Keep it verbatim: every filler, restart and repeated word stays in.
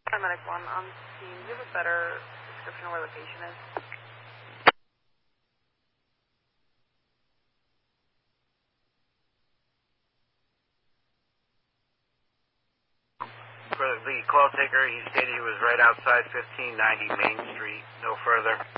Paramedic one on scene. Do you have a better description of where the patient is? For the call taker, he stated he was right outside fifteen ninety Main Street, no further.